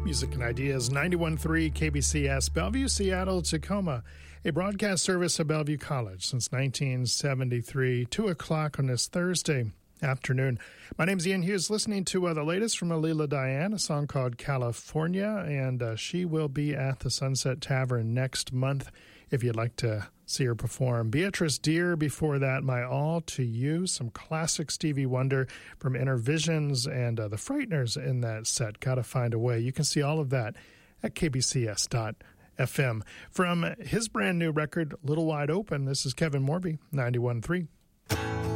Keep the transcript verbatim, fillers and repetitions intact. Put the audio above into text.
Music and Ideas, ninety-one point three K B C S, Bellevue, Seattle, Tacoma, a broadcast service of Bellevue College since nineteen seventy-three, two o'clock on this Thursday afternoon. My name's Ian Hughes, listening to uh, the latest from Alila Diane, a song called California, and uh, she will be at the Sunset Tavern next month if you'd like to see her perform. Beatrice Deer, before that, My All to You, some classic Stevie Wonder from Inner Visions, and uh, the Frighteners in that set, Gotta Find a Way. You can see all of that at k b c s dot f m. From his brand new record, Little Wide Open, this is Kevin Morby, ninety-one point three.